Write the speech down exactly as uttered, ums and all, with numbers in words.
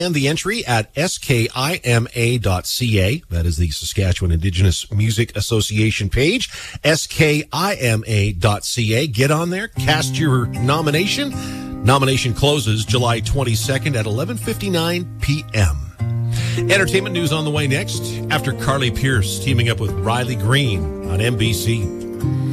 And the entry at skima dot c a. That is the Saskatchewan Indigenous Music Association page. skima dot c a. Get on there, cast your nomination. Nomination closes July twenty-second at eleven fifty-nine p.m. Entertainment news on the way next after Carly Pearce teaming up with Riley Green on N B C.